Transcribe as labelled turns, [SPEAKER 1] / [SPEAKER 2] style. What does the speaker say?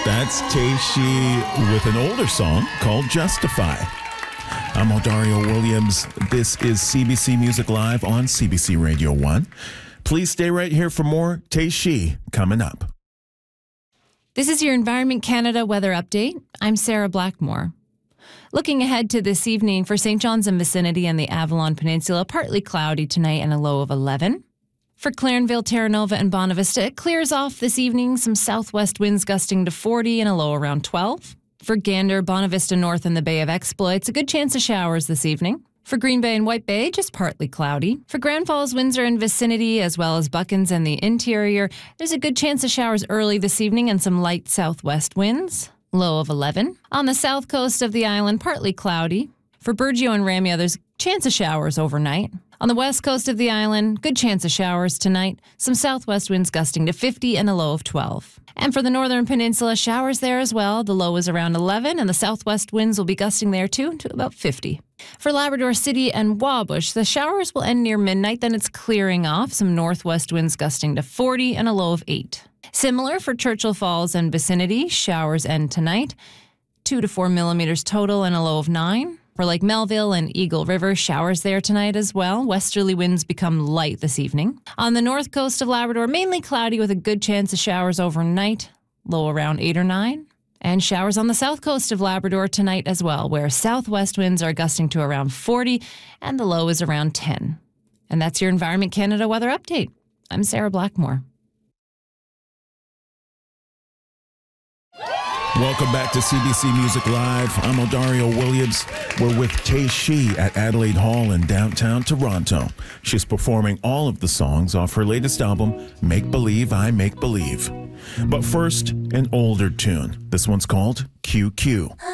[SPEAKER 1] That's Tayshia with an older song called Justify. I'm Odario Williams. This is CBC Music Live on CBC Radio 1. Please stay right here for more Tayshia coming up.
[SPEAKER 2] This is your Environment Canada weather update. I'm Sarah Blackmore. Looking ahead to this evening for St. John's and vicinity and the Avalon Peninsula, partly cloudy tonight and a low of 11. For Clarenville, Terra Nova, and Bonavista, it clears off this evening. Some southwest winds gusting to 40 and a low around 12. For Gander, Bonavista North, and the Bay of Exploits, a good chance of showers this evening. For Green Bay and White Bay, just partly cloudy. For Grand Falls, Windsor, and vicinity, as well as Buckens and the interior, there's a good chance of showers early this evening and some light southwest winds. Low of 11. On the south coast of the island, partly cloudy. For Burgeo and Ramia, there's a chance of showers overnight. On the west coast of the island, good chance of showers tonight. Some southwest winds gusting to 50 and a low of 12. And for the northern peninsula, showers there as well. The low is around 11, and the southwest winds will be gusting there too to about 50. For Labrador City and Wabush, the showers will end near midnight, then it's clearing off. Some northwest winds gusting to 40 and a low of 8. Similar for Churchill Falls and vicinity, showers end tonight. 2 to 4 millimeters total and a low of 9. For Lake Melville and Eagle River, showers there tonight as well. Westerly winds become light this evening. On the north coast of Labrador, mainly cloudy with a good chance of showers overnight, low around 8 or 9. And showers on the south coast of Labrador tonight as well, where southwest winds are gusting to around 40 and the low is around 10. And that's your Environment Canada weather update. I'm Sarah Blackmore.
[SPEAKER 1] Welcome back to CBC Music Live. I'm Odario Williams. We're with Tayshia at Adelaide Hall in downtown Toronto. She's performing all of the songs off her latest album, Make Believe I Make Believe. But first, an older tune. This one's called QQ.